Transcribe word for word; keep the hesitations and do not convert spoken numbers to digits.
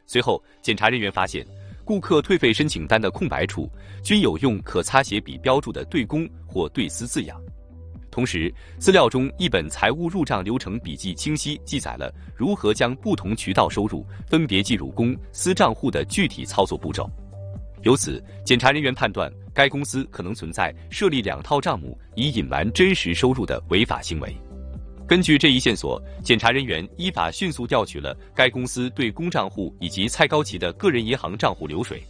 随后，检查人员发现，顾客退费申请单的空白处均有用可擦写笔标注的对公或对私字样。同时，资料中一本财务入账流程笔记清晰记载了如何将不同渠道收入分别计入公私账户的具体操作步骤。由此，检查人员判断该公司可能存在设立两套账目以隐瞒真实收入的违法行为。根据这一线索，检查人员依法迅速调取了该公司对公账户以及蔡高旗的个人银行账户流水。